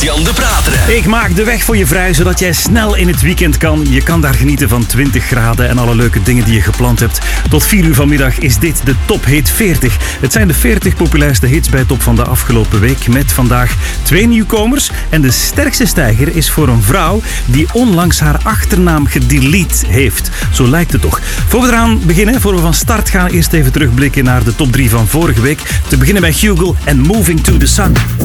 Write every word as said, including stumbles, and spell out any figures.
Sebastian De Prateren. Ik maak de weg voor je vrij, zodat jij snel in het weekend kan. Je kan daar genieten van twintig graden en alle leuke dingen die je gepland hebt. Tot vier uur vanmiddag is dit de Top Hit veertig. Het zijn de veertig populairste hits bij Top van de afgelopen week. Met vandaag twee nieuwkomers. En de sterkste stijger is voor een vrouw die onlangs haar achternaam gedelete heeft. Zo lijkt het toch. Voor we eraan beginnen, voor we van start gaan, eerst even terugblikken naar de top drie van vorige week. Te beginnen bij Hugo en Moving to the Sun.